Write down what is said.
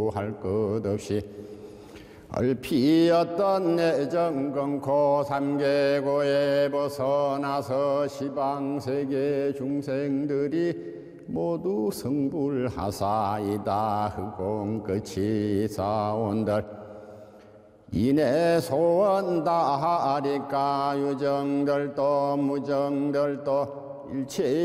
구할 것 없이 얼피었던 내정건코 삼계고에 벗어나서 시방세계 중생들이 모두 성불하사이다 흑공 끝이 사온들 이내 소원 다하리까 유정들도 무정들도 일체